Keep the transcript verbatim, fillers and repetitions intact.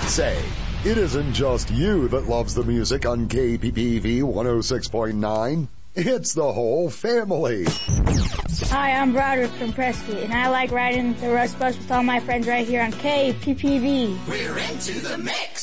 say, it isn't just you that loves the music on K P P V one oh six point nine. It's the whole family. Hi, I'm Broderick from Prescott, and I like riding the Rust Bus with all my friends right here on K P P V. We're into the mix.